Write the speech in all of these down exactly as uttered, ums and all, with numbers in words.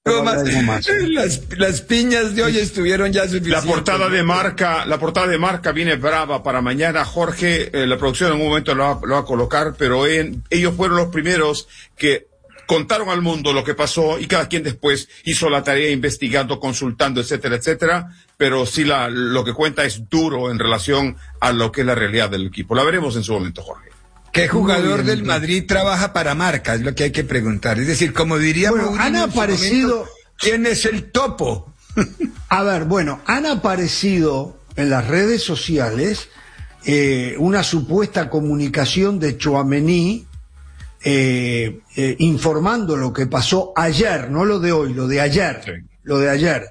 más. Más. Las, las piñas de hoy estuvieron ya suficientes. La portada de marca, la portada de marca viene brava para mañana, Jorge. Eh, la producción en un momento lo va, lo va a colocar, pero en, ellos fueron los primeros que contaron al mundo lo que pasó y cada quien después hizo la tarea investigando, consultando, etcétera, etcétera. Pero sí la, lo que cuenta es duro en relación a lo que es la realidad del equipo. La veremos en su momento, Jorge. ¿Qué jugador del Madrid trabaja para marca? Es lo que hay que preguntar. Es decir, como diría bueno, Mourinho han aparecido... momento, ¿quién es el topo? A ver, bueno, han aparecido en las redes sociales eh, una supuesta comunicación de Tchouaméni eh, eh, informando lo que pasó ayer, no lo de hoy, lo de ayer, sí. lo de ayer.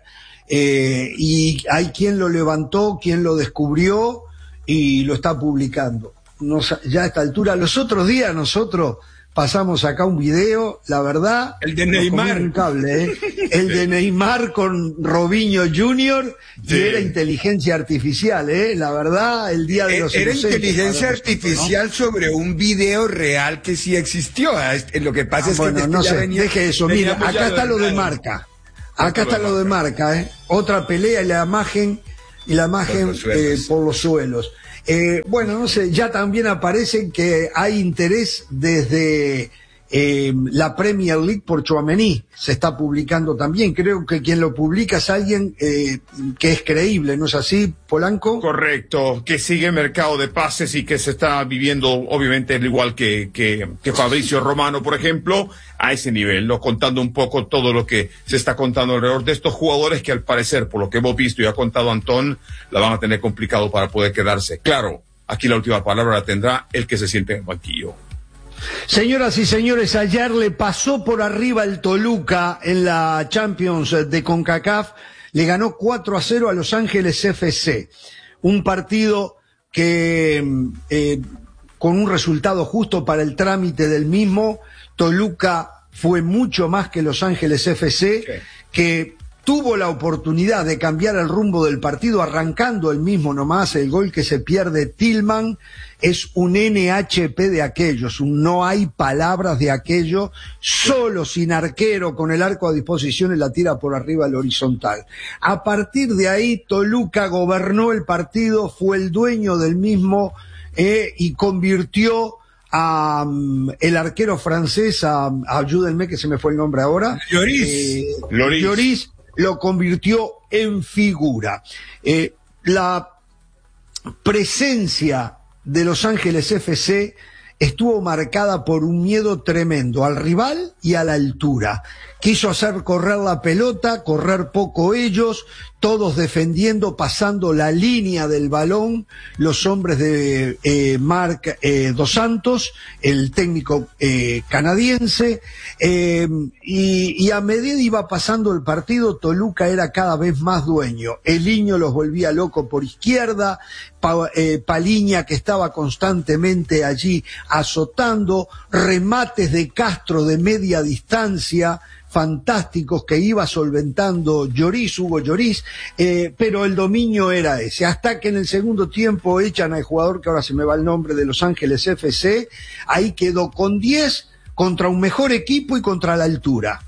Eh, y hay quien lo levantó, quien lo descubrió y lo está publicando. Nos, ya a esta altura, los otros días nosotros pasamos acá un video, la verdad, el de Neymar, un cable, ¿eh? el de Neymar con Robinho junior y sí. era inteligencia artificial, ¿eh? La verdad, el día de los era inteligencia artificial, ¿no? Sobre un video real que sí existió. Lo que pasa ah, es bueno, que no sé, venía, deje eso. Mira, acá está lo de marca, acá está lo de marca, ¿eh? Otra pelea y la imagen y la imagen por los eh, por los suelos. Eh, bueno, no sé, ya también aparece que hay interés desde eh, la Premier League por Tchouaméni, se está publicando también. Creo que quien lo publica es alguien eh, que es creíble, ¿no es así, Polanco? Correcto, que sigue el mercado de pases y que se está viviendo, obviamente, igual que, que, que Fabricio Romano, por ejemplo, a ese nivel, ¿no? Contando un poco todo lo que se está contando alrededor de estos jugadores que al parecer, por lo que hemos visto y ha contado Antón, la van a tener complicado para poder quedarse. Claro, aquí la última palabra la tendrá el que se siente en el banquillo. Señoras y señores, ayer le pasó por arriba el Toluca en la Champions de CONCACAF, le ganó cuatro a cero a Los Ángeles F C. Un partido que, eh, con un resultado justo para el trámite del mismo, Toluca fue mucho más que Los Ángeles F C, okay. que tuvo la oportunidad de cambiar el rumbo del partido arrancando el mismo nomás. El gol que se pierde Tillman es un N H P de aquellos, un no hay palabras de aquello, solo sin arquero, con el arco a disposición y la tira por arriba al horizontal. A partir de ahí, Toluca gobernó el partido, fue el dueño del mismo eh, y convirtió a um, el arquero francés, a, a, ayúdenme que se me fue el nombre ahora. Lloris. Eh, Lloris. Lloris lo convirtió en figura. Eh, la presencia de Los Ángeles F C estuvo marcada por un miedo tremendo al rival y a la altura. Quiso hacer correr la pelota, correr poco ellos, todos defendiendo, pasando la línea del balón, los hombres de eh, Marc eh, Dos Santos, el técnico eh, canadiense, eh, y, y a medida iba pasando el partido, Toluca era cada vez más dueño. Eliño los volvía loco por izquierda, pa, eh, Paliña, que estaba constantemente allí azotando, remates de Castro de media distancia, fantásticos que iba solventando Lloris, Hugo Lloris, eh, pero el dominio era ese, hasta que en el segundo tiempo echan al jugador que ahora se me va el nombre de Los Ángeles F C, ahí quedó con diez contra un mejor equipo y contra la altura.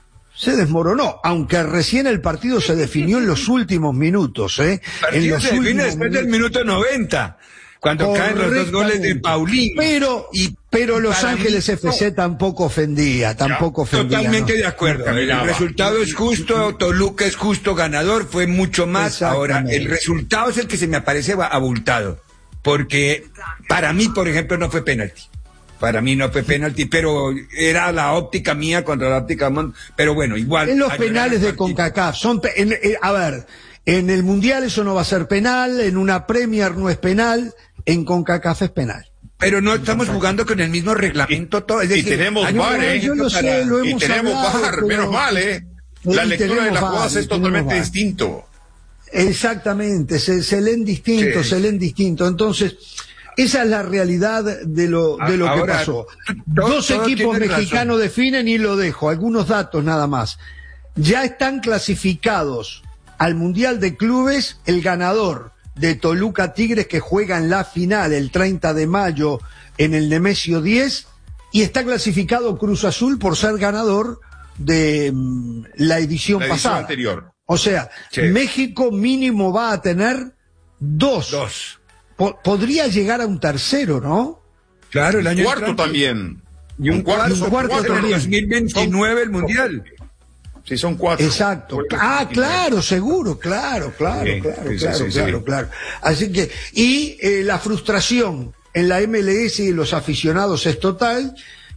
Se desmoronó, aunque recién el partido se definió en los últimos minutos, ¿eh? El en los se define últimos después minutos. del minuto noventa. Cuando caen los dos goles de Paulinho. Pero, y, pero Los Ángeles mí, F C no. tampoco ofendía, tampoco no, ofendía. Totalmente no. de acuerdo. El resultado es justo, Toluca es justo ganador, fue mucho más. Ahora, el resultado es el que se me aparece abultado. Porque para mí, por ejemplo, no fue penalti. Para mí no fue penalti, pero era la óptica mía contra la óptica Mon... Pero bueno, igual. En los penales de CONCACAF, son, en, en, a ver, en el Mundial eso no va a ser penal, en una Premier no es penal, en CONCACAF es penal. Pero no estamos jugando con el mismo reglamento todo. Es decir, y tenemos V A R, ¿eh? Yo lo sé, lo hemos y tenemos hablado, V A R, pero... menos mal, ¿eh? La lectura de las jugadas es totalmente distinto. Exactamente, se, se leen distinto, sí. se leen distinto. Entonces, esa es la realidad de lo, de lo Ahora, que pasó. Todo, Dos todo equipos mexicanos razón. definen y lo dejo, algunos datos nada más. Ya están clasificados al Mundial de Clubes el ganador de Toluca Tigres, que juega en la final el treinta de mayo en el Nemesio diez, y está clasificado Cruz Azul por ser ganador de um, la edición la pasada. edición anterior. O sea, sí. México mínimo va a tener dos. Dos. Po- podría llegar a un tercero, ¿no? Claro, el año cuarto también. Y un, un cuarto, un cuarto cuarto también. en el dos mil veintinueve el Mundial. Sí, son cuatro. Exacto. Ah, claro, seguro, claro, claro, sí, claro, sí, claro, sí, sí, claro, sí. claro. Así que, y eh, la frustración en la M L S y los aficionados es total,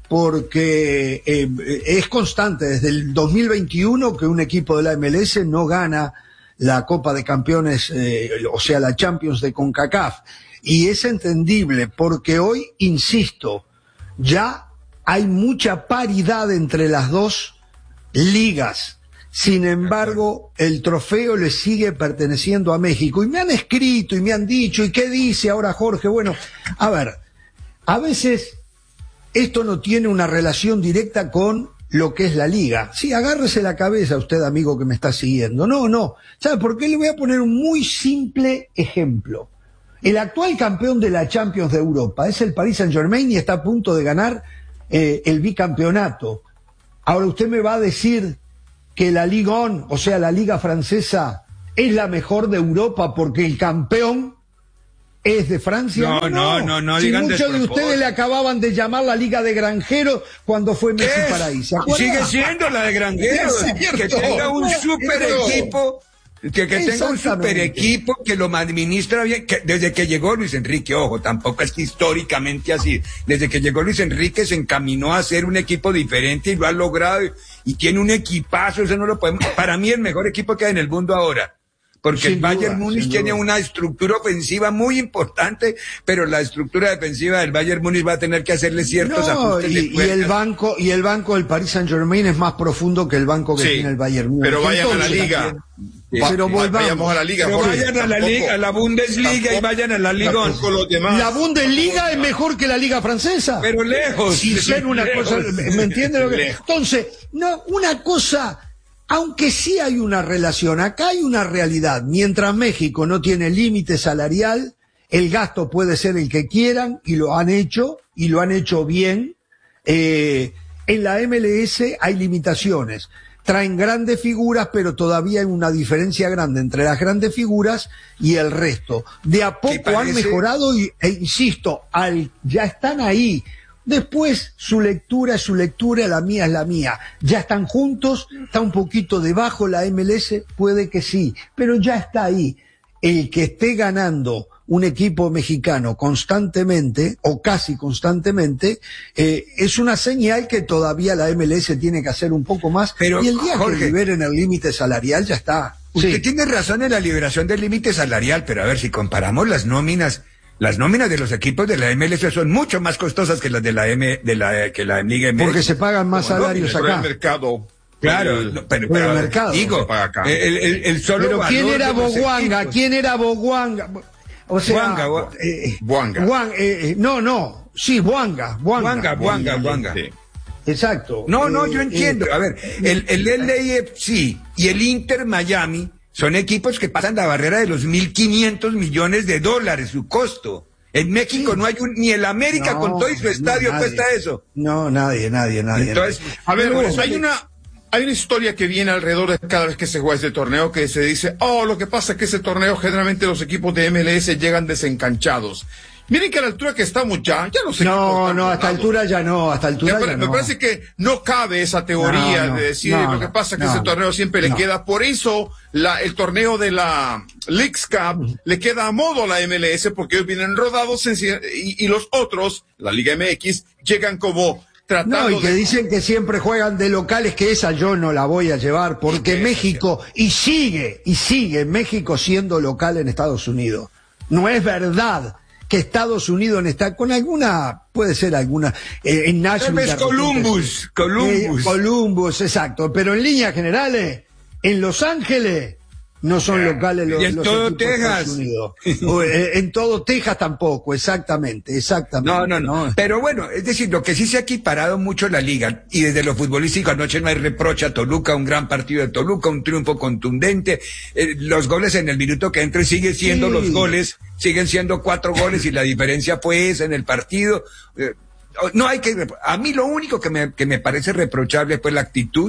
porque eh, es constante desde el dos mil veintiuno que un equipo de la M L S no gana la Copa de Campeones, eh, o sea, la Champions de CONCACAF. Y es entendible, porque hoy, insisto, ya hay mucha paridad entre las dos ligas. Sin embargo, el trofeo le sigue perteneciendo a México. Y me han escrito y me han dicho, ¿y qué dice ahora Jorge? Bueno, a ver, a veces esto no tiene una relación directa con lo que es la liga. Sí, agárrese la cabeza usted, amigo que me está siguiendo. No, no. ¿Sabe por qué? Le voy a poner un muy simple ejemplo. El actual campeón de la Champions de Europa es el Paris Saint-Germain y está a punto de ganar eh, el bicampeonato. Ahora usted me va a decir que la Ligue uno, o sea, la liga francesa, es la mejor de Europa porque el campeón es de Francia. No, no, no, no si digan muchos de ustedes le acababan de llamar la Liga de Granjeros cuando fue Messi para ahí. ¿Se acuerdan? Sigue siendo la de Granjeros. Que tenga un super equipo. Que, que tenga un super equipo que lo administra bien, que desde que llegó Luis Enrique, ojo, tampoco es que históricamente así, desde que llegó Luis Enrique se encaminó a hacer un equipo diferente y lo ha logrado, y tiene un equipazo, eso no lo podemos, para mí el mejor equipo que hay en el mundo ahora. Porque sin el Bayern duda, Múnich tiene duda. una estructura ofensiva muy importante, pero la estructura defensiva del Bayern Múnich va a tener que hacerle ciertos no, ajustes. Y, y el banco y el banco del Paris Saint-Germain es más profundo que el banco que sí, tiene el Bayern Múnich. Pero vayan Entonces, a la liga. También, sí, pero volvamos. Vayamos a la liga. Pero vayan a la liga, a la Bundesliga tampoco, y vayan a la Liga. La Bundesliga es mejor que la liga francesa. Pero lejos. Si ser una lejos, cosa, ¿me entiende lo que? Lejos. Entonces, no, una cosa. Aunque sí hay una relación, acá hay una realidad. Mientras México no tiene límite salarial, el gasto puede ser el que quieran, y lo han hecho, y lo han hecho bien. Eh, en la M L S hay limitaciones. Traen grandes figuras, pero todavía hay una diferencia grande entre las grandes figuras y el resto. De a poco han mejorado y, e insisto, al, ya están ahí. Después, su lectura es su lectura, la mía es la mía. Ya están juntos, está un poquito debajo la M L S, puede que sí, pero ya está ahí. El que esté ganando un equipo mexicano constantemente, o casi constantemente, eh, es una señal que todavía la M L S tiene que hacer un poco más. Pero, y el día Jorge, que liberen el límite salarial, ya está. Usted sí. tiene razón en la liberación del límite salarial, pero a ver, si comparamos las nóminas, las nóminas de los equipos de la M L S son mucho más costosas que las de la M, de la que la Liga M X. Porque se pagan más salarios no, acá. El mercado. Claro, el, no, pero, pero pero el mercado digo, el, el, el solo pero ¿quién era Boguanga? Equipos? ¿Quién era Boguanga? O sea, Boanga, eh, Boanga. Boanga eh, no, no, sí, Boanga, Boanga, Boanga, Boanga, Boanga. Sí. Exacto. No, no, eh, yo entiendo. Eh, a ver, el, el L A F C y el Inter Miami son equipos que pasan la barrera de los mil quinientos millones de dólares, su costo. En México sí. no hay un, ni el América no, con todo y su estadio no, cuesta eso. No, nadie, nadie, nadie. Entonces, nadie. A ver, bueno, hay una, hay una historia que viene alrededor de cada vez que se juega este torneo que se dice, oh, lo que pasa es que ese torneo generalmente los equipos de M L S llegan desencanchados. Miren que a la altura que estamos ya, ya los equipos No, no, hasta altura ya no, hasta altura me, ya me no. parece que no cabe esa teoría no, no, de decir no, lo que pasa es que no, ese torneo siempre no. le queda. Por eso la, el torneo de la Leagues Cup uh-huh. le queda a modo a la M L S porque ellos vienen rodados en, y, y los otros, la Liga M X, llegan como tratando no, y que de... dicen que siempre juegan de locales, que esa yo no la voy a llevar porque sí, México, y sigue, y sigue México siendo local en Estados Unidos. No es verdad que Estados Unidos está con alguna, puede ser alguna, eh, en Nashville. Es Columbus, Columbus. Eh, Columbus, exacto, pero en líneas generales, en Los Ángeles, no son locales los, y en los todo equipos Texas. de Estados Unidos. O, eh, en todo Texas tampoco, exactamente, exactamente. No, no, no, no. Pero bueno, es decir, lo que sí se ha equiparado mucho la liga, y desde lo futbolístico anoche no hay reproche a Toluca, un gran partido de Toluca, un triunfo contundente, eh, los goles en el minuto que entre siguen siendo sí. los goles, siguen siendo cuatro goles y la diferencia fue esa en el partido. Eh, no hay que, a mí lo único que me, que me parece reprochable fue la actitud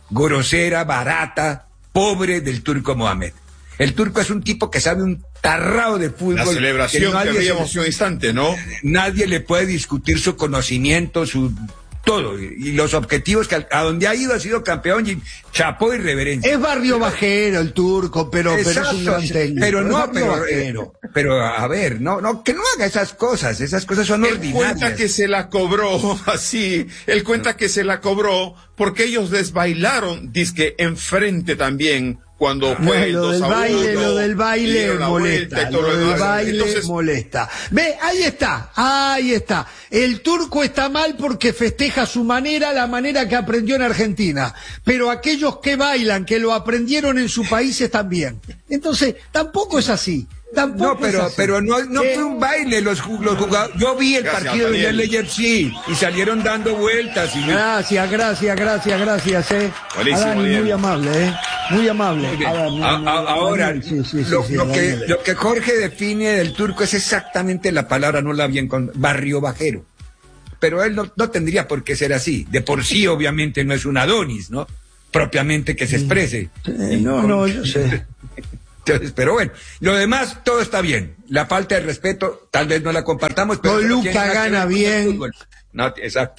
grosera, barata, pobre del Turco Mohamed. El Turco es un tipo que sabe un tarrao de fútbol. La celebración que, que habíamos se, un instante, ¿no? Nadie le puede discutir su conocimiento, su todo, y los objetivos que a donde ha ido ha sido campeón y chapó y reverencia. Es barrio bajero el Turco, pero, pero es un gran técnico. Pero no, pero, pero, pero a ver, no, no, que no haga esas cosas, esas cosas son él ordinarias. Él cuenta que se la cobró así, él cuenta no. que se la cobró porque ellos desbailaron, dizque enfrente también. Cuando fue no, lo, del baile, lo del baile molesta, lo del demás. baile Entonces... molesta. Ve, ahí está, ahí está. El Turco está mal porque festeja a su manera, la manera que aprendió en Argentina. Pero aquellos que bailan, que lo aprendieron en sus países también. Entonces, tampoco es así. Tampoco no, pero, pero no, no eh, fue un baile, los, los jugadores, yo vi el gracias, partido de L F C y salieron dando vueltas. Y... Gracias, gracias, gracias, gracias, eh. Buenísimo, Adán, muy amable, eh. Muy amable. Muy Adán, a, a, ahora, sí, sí, sí, lo, sí, lo, que, lo que Jorge define del Turco es exactamente la palabra, no la bien con barrio bajero. Pero él no, no tendría por qué ser así. De por sí, obviamente, no es un Adonis, ¿no? Propiamente que se exprese. Eh, no, con... no, yo sé. Entonces, pero bueno, lo demás todo está bien. La falta de respeto, tal vez no la compartamos, pero Toluca gana bien. No, exacto.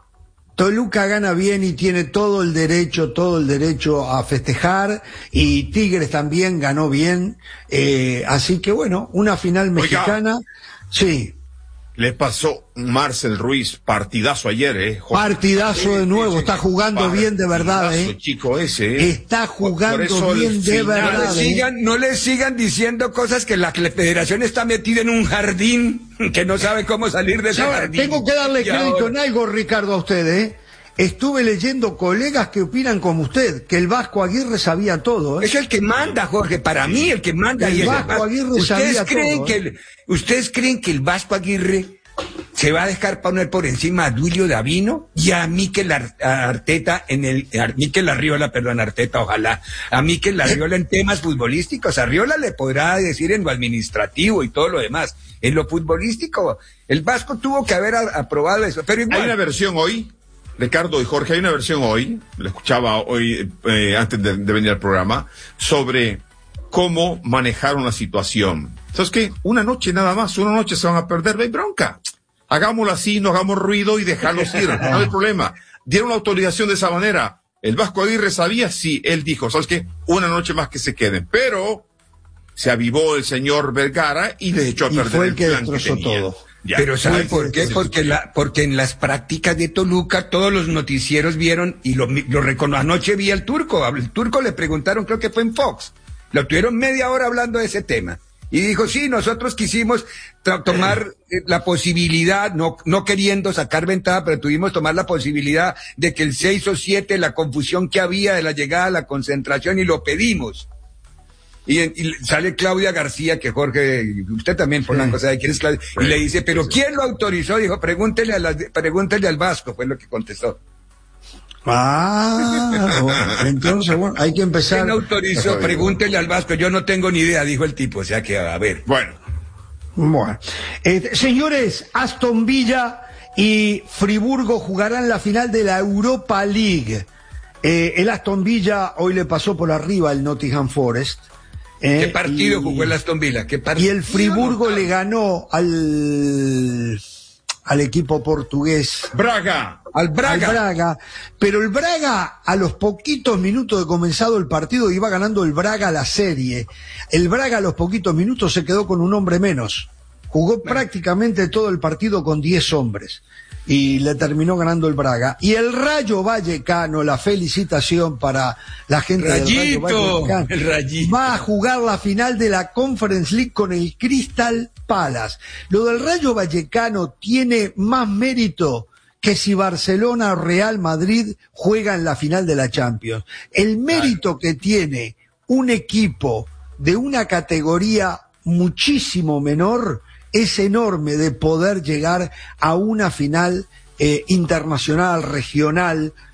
Toluca gana bien y tiene todo el derecho, todo el derecho a festejar, y Tigres también ganó bien, eh, así que bueno, una final mexicana. Oiga. Sí. Le pasó Marcel Ruiz, partidazo ayer, ¿eh? Jorge. Partidazo de nuevo, está jugando partidazo, bien de verdad, ¿eh? Chico ese, ¿eh? Está jugando por, por bien de verdad. No le, sigan, ¿eh? no le sigan diciendo cosas que la, que la federación está metida en un jardín que no sabe cómo salir de ese jardín. Tengo que darle crédito ahora... en algo, Ricardo, a usted, ¿eh? Estuve leyendo colegas que opinan como usted, que el Vasco Aguirre sabía todo, ¿eh? Es el que manda, Jorge, para mí el que manda. El y Vasco el... Aguirre ¿Ustedes sabía creen todo, que ¿eh? el... ¿Ustedes creen que el Vasco Aguirre se va a dejar poner por encima a Duilio Davino y a Mikel Arteta en el, a Mikel Arriola, perdón, Arteta, ojalá, a Mikel Arriola en temas futbolísticos? Arriola le podrá decir en lo administrativo y todo lo demás. En lo futbolístico, el Vasco tuvo que haber a, aprobado eso, pero igual. Hay una versión hoy, Ricardo y Jorge, hay una versión hoy, la escuchaba hoy, eh, antes de, de venir al programa, sobre cómo manejar una situación. ¿Sabes qué? Una noche nada más, una noche se van a perder, no hay bronca. Hagámoslo así, no hagamos ruido y dejarlos ir, no hay problema. Dieron la autorización de esa manera. El Vasco Aguirre sabía, sí, él dijo, ¿sabes qué? Una noche más que se queden. Pero se avivó el señor Vergara y les echó a y perder fue el, el que plan destrozó que tenía. todo. Ya. Pero ¿sabe por qué? Porque, la, porque en las prácticas de Toluca todos los noticieros vieron, y lo, lo reconoció, anoche vi al Turco, al Turco le preguntaron, creo que fue en Fox, lo tuvieron media hora hablando de ese tema. Y dijo, sí, nosotros quisimos tomar eh, la posibilidad, no, no queriendo sacar ventaja, pero tuvimos tomar la posibilidad de que el seis o siete, la confusión que había de la llegada a la concentración, y lo pedimos. Y, y sale Claudia García, que Jorge, usted también, Polanco, sí. ¿Sabe quién es Claudia? Y le dice, ¿pero quién lo autorizó? Dijo, pregúntele, a la, pregúntele al Vasco, fue lo que contestó. Ah, bueno, entonces, bueno, hay que empezar. ¿Quién autorizó? Pregúntele al Vasco, yo no tengo ni idea, dijo el tipo, o sea que, a ver. Bueno. Bueno. Eh, señores, Aston Villa y Friburgo jugarán la final de la Europa League. Eh, el Aston Villa hoy le pasó por arriba al Nottingham Forest. Eh, ¿Qué partido y, jugó el Aston Villa? ¿Qué partido? Y el Friburgo no, le ganó al, al equipo portugués. Braga. Al Braga. Al Braga. Pero el Braga, a los poquitos minutos de comenzado el partido, iba ganando el Braga la serie. El Braga a los poquitos minutos se quedó con un hombre menos. Jugó prácticamente todo el partido con diez hombres. Y le terminó ganando el Braga. Y el Rayo Vallecano, la felicitación para la gente Rayito, del Rayo Vallecano, el Rayito. Va a jugar la final de la Conference League con el Crystal Palace. Lo del Rayo Vallecano tiene más mérito que si Barcelona o Real Madrid juegan la final de la Champions. El mérito que tiene un equipo de una categoría muchísimo menor es enorme, de poder llegar a una final eh, internacional, regional,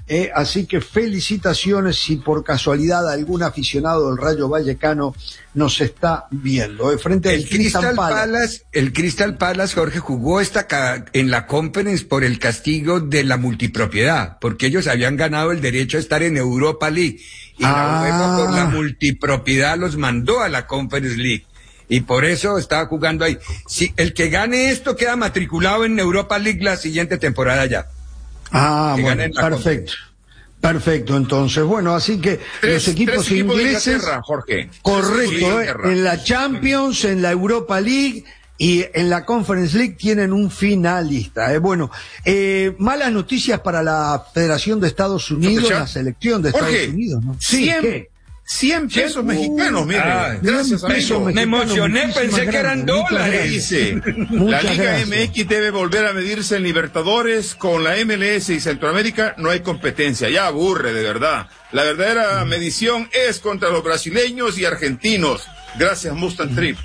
Eh, así que felicitaciones si por casualidad algún aficionado del Rayo Vallecano nos está viendo. Eh, frente al Crystal, Crystal Palace. Palace. El Crystal Palace, Jorge, jugó esta ca en la Conference por el castigo de la multipropiedad, porque ellos habían ganado el derecho a estar en Europa League. Y ah. la UEFA por la multipropiedad los mandó a la Conference League. Y por eso estaba jugando ahí. Si el que gane esto queda matriculado en Europa League la siguiente temporada ya. Ah, que bueno, perfecto. Perfecto, entonces, bueno, así que tres, los equipos ingleses, Jorge. Correcto, eh, en la Champions, en la Europa League y en la Conference League tienen un finalista. Eh. Bueno, eh, malas noticias para la Federación de Estados Unidos, la selección de Estados Jorge, Unidos, ¿no? Sí, cien, ¿qué? cien pesos uh, mexicanos, mire. Ah, gracias, amigo. Me emocioné, pensé que eran dólares. Dice, la Liga gracias. M X debe volver a medirse en Libertadores. Con la M L S y Centroamérica no hay competencia. Ya aburre, de verdad. La verdadera mm. medición es contra los brasileños y argentinos. Gracias, Mustang Trip.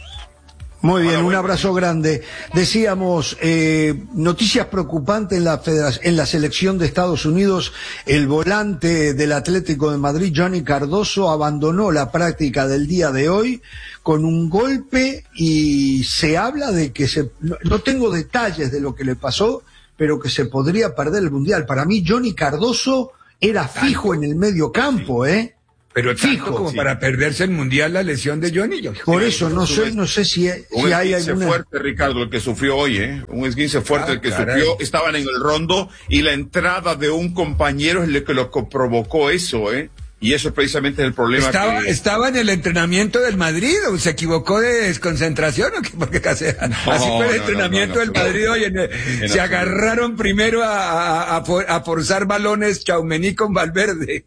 Muy bien, un abrazo grande. Decíamos, eh, noticias preocupantes en la federación, en la selección de Estados Unidos. El volante del Atlético de Madrid, Johnny Cardoso, abandonó la práctica del día de hoy con un golpe y se habla de que se, no, no tengo detalles de lo que le pasó, pero que se podría perder el Mundial. Para mí, Johnny Cardoso era fijo en el medio campo, ¿eh? Pero fijo como sí. para perderse el Mundial la lesión de Johnny. Por eso no sé, no sé si, si hay alguna... Un fuerte, Ricardo, el que sufrió hoy, ¿eh? Un esguince fuerte ah, el que caray. sufrió. Estaban en el rondo y la entrada de un compañero es el que lo provocó eso, ¿eh? Y eso precisamente es el problema. Estaba, que... estaba en el entrenamiento del Madrid, o se equivocó de desconcentración, o qué, porque casi, no, así fue el no, entrenamiento no, no, no, del Madrid hoy. En el, en se agarraron primero a, a, a forzar balones Tchouaméni con Valverde.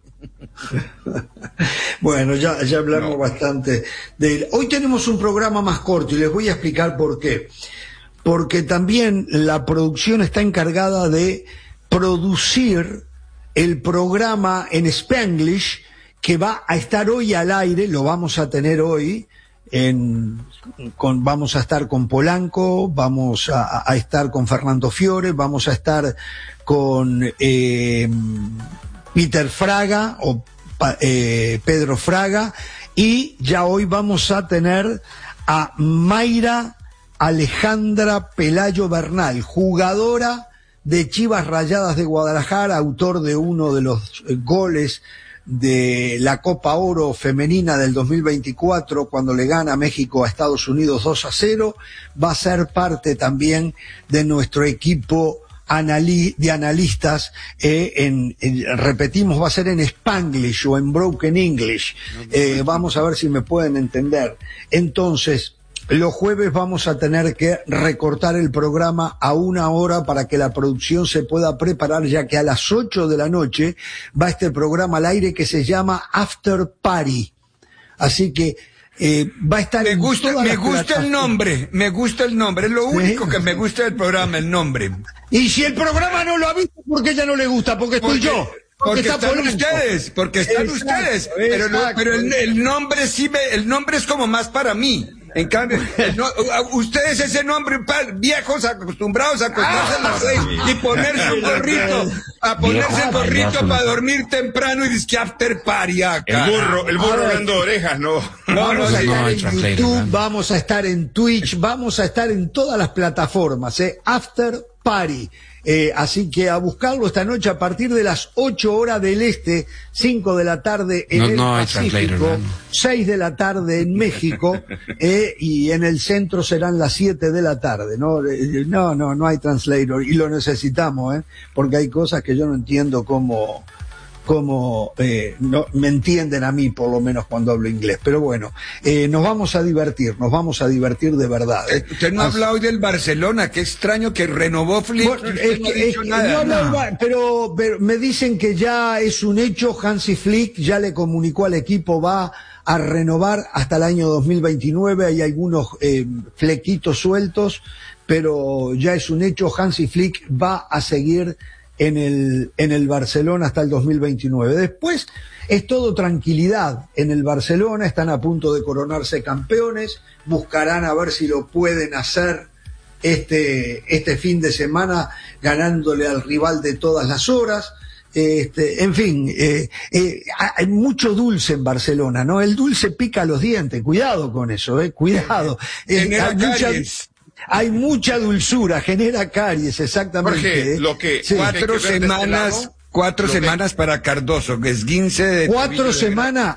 Bueno, ya, ya hablamos no. bastante de él. Hoy tenemos un programa más corto y les voy a explicar por qué. Porque también la producción está encargada de producir el programa en Spanglish que va a estar hoy al aire, lo vamos a tener hoy, en, con, vamos a estar con Polanco, vamos a, a estar con Fernando Fiore, vamos a estar con eh, Peter Fraga o eh, Pedro Fraga, y ya hoy vamos a tener a Mayra Alejandra Pelayo Bernal, jugadora de Chivas Rayadas de Guadalajara, autor de uno de los goles de la Copa Oro femenina del dos mil veinticuatro, cuando le gana México a Estados Unidos dos a cero, va a ser parte también de nuestro equipo anali de analistas, eh, en, en, repetimos, va a ser en Spanglish o en Broken English, eh, vamos a ver si me pueden entender. Entonces, los jueves vamos a tener que recortar el programa a una hora para que la producción se pueda preparar, ya que a las ocho de la noche va este programa al aire que se llama After Party. Así que eh, va a estar me en gusta, todas me las gusta el nombre, me gusta el nombre, es lo único ¿sí? que me gusta del programa, el nombre. Y si el programa no lo ha visto, ¿por qué ella no le gusta? Porque estoy porque, yo. Porque, porque están Polanco. ustedes, porque están exacto, ustedes. Pero, no, pero el, el nombre sí me, el nombre es como más para mí. En cambio, no, ustedes ese nombre, viejos acostumbrados a acostarse a las seis y ponerse un gorrito, a ponerse el gorrito para dormir temprano y disque after party acá. El burro, el burro dando orejas, no. No, vamos no, a estar no, en no, YouTube, vamos a estar en Twitch, vamos a estar en todas las plataformas, eh, After Party. Eh, así que a buscarlo esta noche a partir de las ocho horas del este, cinco de la tarde en no, el no Pacífico, seis de la tarde en México, eh, y en el centro serán las siete de la tarde, ¿no? No, no, no hay translator, y lo necesitamos, ¿eh? Porque hay cosas que yo no entiendo cómo, cómo eh, no, me entienden a mí, por lo menos cuando hablo inglés. Pero bueno, eh, nos vamos a divertir, nos vamos a divertir de verdad. ¿eh? Usted no ha hablado hoy del Barcelona, qué extraño que renovó Flick. Bueno, es no que, es que nada, no, no. Pero, pero me dicen que ya es un hecho, Hansi Flick ya le comunicó al equipo, va a renovar hasta el año dos mil veintinueve, hay algunos eh, flequitos sueltos, pero ya es un hecho, Hansi Flick va a seguir en el, en el Barcelona hasta el dos mil veintinueve. Después es todo tranquilidad en el Barcelona, están a punto de coronarse campeones, buscarán a ver si lo pueden hacer este, este fin de semana ganándole al rival de todas las horas. Este, en fin, eh, eh, hay mucho dulce en Barcelona, ¿no? El dulce pica los dientes, cuidado con eso, eh, cuidado. Eh, hay, mucha, hay mucha dulzura, genera caries, exactamente. Jorge, eh. lo que sí. cuatro semanas, este cuatro semanas que... para Cardoso, que esguince de cuatro semanas,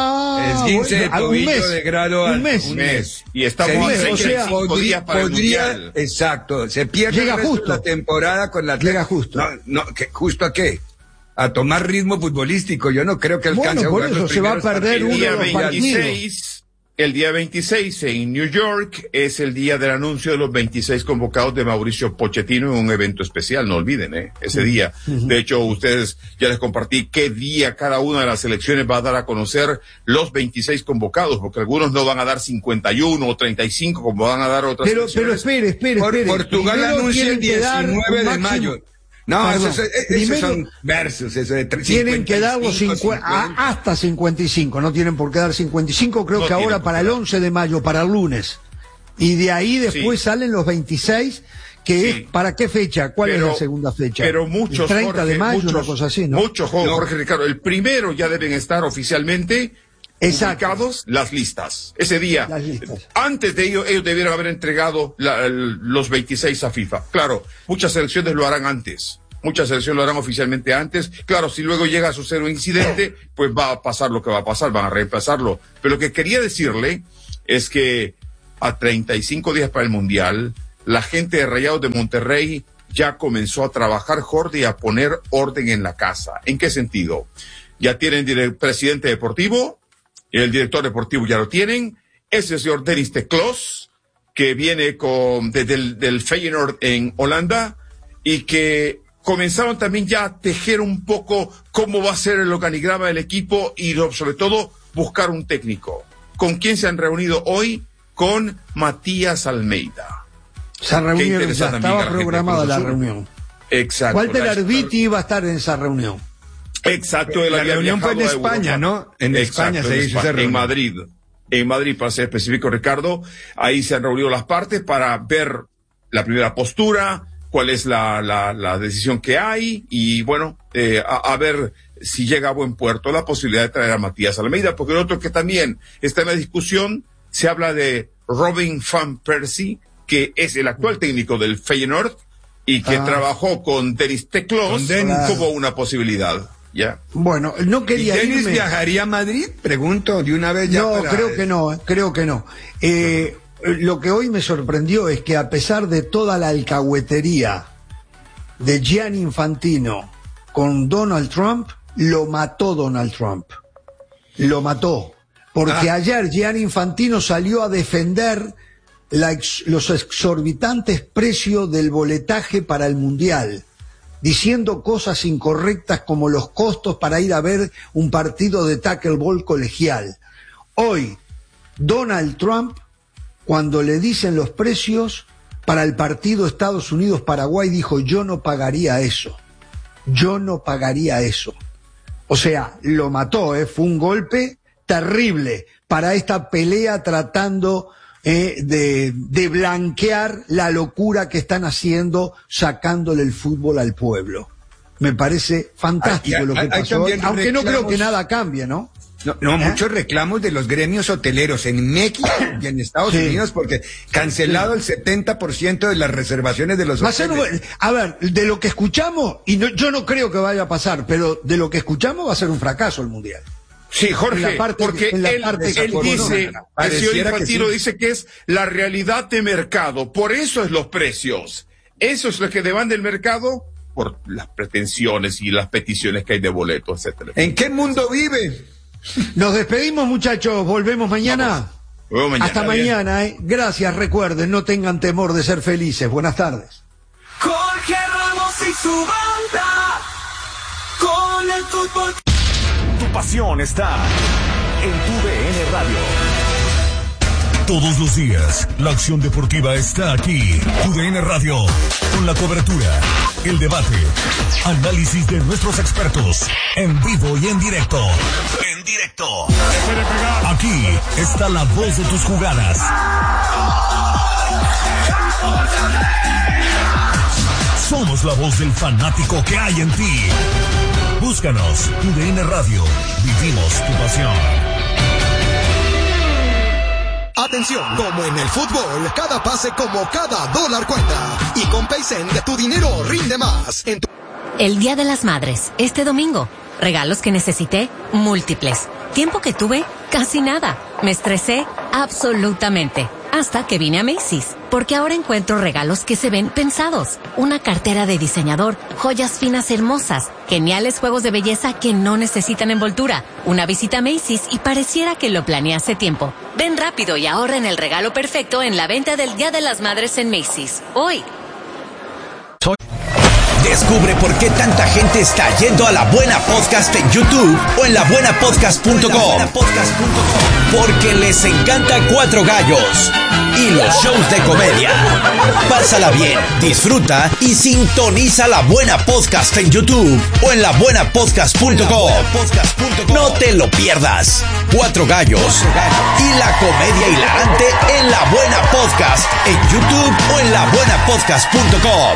ah, esguince bueno, de tobillo un mes, de grado un mes, un mes. Y estamos a o sea, podría, para podría, el exacto, se pierde llega el resto justo de la temporada con la llega justo. No, no, ¿qué, justo a qué? A tomar ritmo futbolístico. Yo no creo que alcance bueno, por a jugar eso los se va a perder uno día de los veintiséis, el día veintiséis en New York es el día del anuncio de los veintiséis convocados de Mauricio Pochettino en un evento especial, no olviden, ¿eh? Ese día. Uh-huh. De hecho, ustedes ya les compartí qué día cada una de las selecciones va a dar a conocer los veintiséis convocados, porque algunos no van a dar cincuenta y uno o treinta y cinco como van a dar otras pero, selecciones. Pero espere, espere, espere. Por, Portugal anuncia el diecinueve de mayo. No, esos, esos Primero, son versos, eso de tienen que dar los cincuenta, a, hasta cincuenta y cinco, no tienen por qué dar cincuenta y cinco, creo no que ahora para el once de mayo, para el lunes. Y de ahí después sí. salen los veintiséis, que sí. es, ¿para qué fecha? ¿Cuál pero, es la segunda fecha? Pero muchos, el treinta Jorge, de mayo, muchos, una cosa así, ¿no? Muchos, Jorge, no. Ricardo, el primero ya deben estar oficialmente publicados las listas. Ese día, listas. Antes de ello, ellos debieron haber entregado la, el, los veintiséis a FIFA. Claro, muchas selecciones lo harán antes. Muchas selecciones lo harán oficialmente antes. Claro, si luego llega a suceder un incidente, pues va a pasar lo que va a pasar, van a reemplazarlo. Pero lo que quería decirle es que a treinta y cinco días para el Mundial, la gente de Rayados de Monterrey ya comenzó a trabajar, Jordi, y a poner orden en la casa. ¿En qué sentido? Ya tienen dire- presidente deportivo, el director deportivo ya lo tienen, ese es el señor Dennis de Kloos, que viene con, desde el del Feyenoord en Holanda, y que comenzaron también ya a tejer un poco cómo va a ser el organigrama del equipo y lo, sobre todo buscar un técnico. ¿Con quién se han reunido hoy? Con Matías Almeida. Se reunieron, ya estaba la programada la reunión. Exacto. Walter Arbiti iba a estar en esa reunión. Exacto. La reunión fue en España, ¿no? En España se hizo esa reunión. En Madrid. En Madrid, para ser específico, Ricardo. Ahí se han reunido las partes para ver la primera postura, cuál es la, la, la decisión que hay y, bueno, eh, a, a ver si llega a buen puerto la posibilidad de traer a Matías Almeida, porque el otro que también está en la discusión, se habla de Robin van Persie, que es el actual técnico del Feyenoord y que ah. trabajó con Dennis de Kloos como una posibilidad. ¿Ya? Bueno, no quería ¿Y Dennis irme... viajaría a Madrid? Pregunto de una vez ya. No, para... creo que no, creo que no. Eh, Lo que hoy me sorprendió es que a pesar de toda la alcahuetería de Gianni Infantino con Donald Trump, lo mató Donald Trump. Lo mató. Porque ah. ayer Gianni Infantino salió a defender la ex, los exorbitantes precios del boletaje para el Mundial, diciendo cosas incorrectas como los costos para ir a ver un partido de tackleball colegial. Hoy, Donald Trump, cuando le dicen los precios para el partido Estados Unidos-Paraguay, dijo, yo no pagaría eso, yo no pagaría eso. O sea, lo mató, ¿eh? Fue un golpe terrible para esta pelea tratando eh, de, de blanquear la locura que están haciendo sacándole el fútbol al pueblo. Me parece fantástico hay, hay, lo que pasó, aunque reclamos... no creo que nada cambie, ¿no? No, no ¿Eh? Muchos reclamos de los gremios hoteleros en México y en Estados sí. Unidos porque cancelado sí. el setenta por ciento de las reservaciones de los Va hoteles. A, ser, a ver, de lo que escuchamos, y no, yo no creo que vaya a pasar, pero de lo que escuchamos va a ser un fracaso el Mundial. Sí, Jorge, parte, porque él, él dice, el señor Infantino sí. dice que es la realidad de mercado, por eso es los precios. Eso es lo que demanda el mercado por las pretensiones y las peticiones que hay de boletos, etcétera. ¿En qué mundo vive? Nos despedimos, muchachos, volvemos mañana. Vamos. mañana Hasta bien. mañana, ¿eh? Gracias, recuerden, no tengan temor de ser felices. Buenas tardes. Jorge Ramos y su banda con el fútbol. Tu pasión está en tu D N Radio. Todos los días, la acción deportiva está aquí. Tu D N Radio, con la cobertura, el debate, análisis de nuestros expertos, en vivo y en directo. En directo. Aquí está la voz de tus jugadas. Somos la voz del fanático que hay en ti. Búscanos, Tu D N Radio. Vivimos tu pasión. Atención, como en el fútbol, cada pase como cada dólar cuenta. Y con Paysend, tu dinero rinde más. En tu... El Día de las Madres, este domingo. Regalos que necesité, múltiples. Tiempo que tuve, casi nada. Me estresé, absolutamente. Hasta que vine a Macy's, porque ahora encuentro regalos que se ven pensados. Una cartera de diseñador, joyas finas hermosas, geniales juegos de belleza que no necesitan envoltura, una visita a Macy's y pareciera que lo planeé hace tiempo. Ven rápido y ahorra en el regalo perfecto en la venta del Día de las Madres en Macy's. Hoy. Descubre por qué tanta gente está yendo a La Buena Podcast en YouTube o en la buena podcast punto com. Porque les encanta Cuatro Gallos y los shows de comedia. Pásala bien, disfruta y sintoniza La Buena Podcast en YouTube o en la buena podcast punto com. No te lo pierdas. Cuatro Gallos y la comedia hilarante en La Buena Podcast en YouTube o en la buena podcast punto com.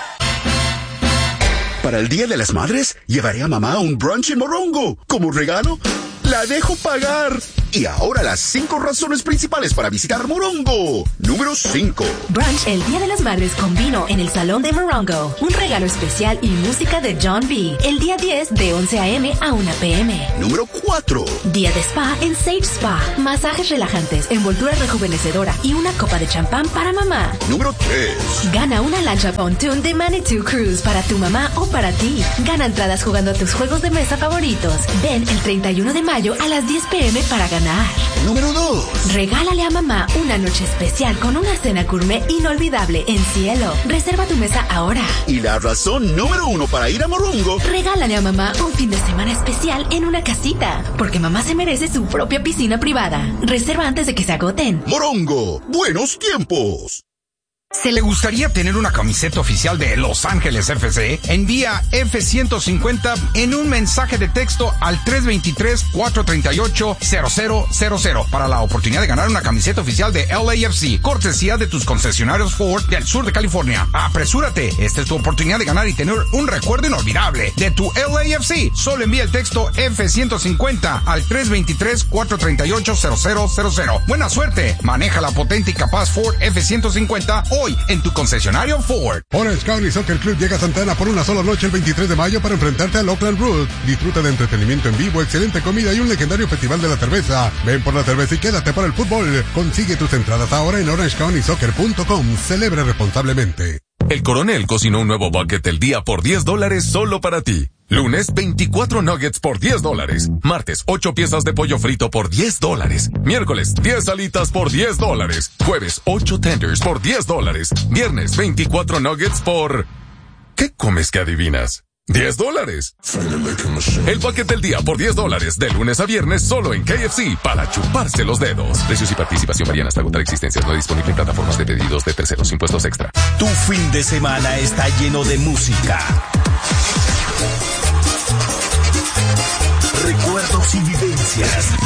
Para el Día de las Madres, llevaré a mamá a un brunch en Morongo. Como regalo, la dejo pagar. Y ahora las cinco razones principales para visitar Morongo. Número cinco. Brunch el Día de las Madres con vino en el Salón de Morongo. Un regalo especial y música de John B. El día diez de once a eme a una pe eme. Número cuatro. Día de spa en Sage Spa. Masajes relajantes, envoltura rejuvenecedora y una copa de champán para mamá. Número tres. Gana una lancha pontoon de Manitou Cruise para tu mamá o para ti. Gana entradas jugando a tus juegos de mesa favoritos. Ven el treinta y uno de mayo a las diez pe eme para ganar. Número dos. Regálale a mamá una noche especial con una cena gourmet inolvidable en Cielo. Reserva tu mesa ahora. Y la razón número uno para ir a Morongo. Regálale a mamá un fin de semana especial en una casita. Porque mamá se merece su propia piscina privada. Reserva antes de que se agoten. Morongo, buenos tiempos. ¿Se le gustaría tener una camiseta oficial de Los Ángeles F C? Envía F ciento cincuenta en un mensaje de texto al tres dos tres, cuatro tres ocho, cero cero cero cero para la oportunidad de ganar una camiseta oficial de L A F C, cortesía de tus concesionarios Ford del sur de California. ¡Apresúrate! Esta es tu oportunidad de ganar y tener un recuerdo inolvidable de tu L A F C. Solo envía el texto F ciento cincuenta al tres dos tres, cuatro tres ocho, cero cero cero cero. ¡Buena suerte! Maneja la potente y capaz Ford F ciento cincuenta hoy en tu concesionario Ford. Orange County Soccer Club llega a Santa Ana por una sola noche el veintitrés de mayo para enfrentarte al Oakland Root. Disfruta de entretenimiento en vivo, excelente comida y un legendario festival de la cerveza. Ven por la cerveza y quédate para el fútbol. Consigue tus entradas ahora en orange county soccer punto com. Celebre responsablemente. El Coronel cocinó un nuevo bucket del día por diez dólares solo para ti. Lunes, veinticuatro nuggets por diez dólares. Martes, ocho piezas de pollo frito por diez dólares. Miércoles, diez alitas por diez dólares. Jueves, ocho tenders por diez dólares. Viernes, veinticuatro nuggets por... ¿Qué comes que adivinas? diez dólares. El bucket del día por diez dólares. De lunes a viernes solo en K F C para chuparse los dedos. Precios y participación varían hasta agotar existencias. No disponible en plataformas de pedidos de terceros. Impuestos extra. Tu fin de semana está lleno de música, recuerdos y vivencias.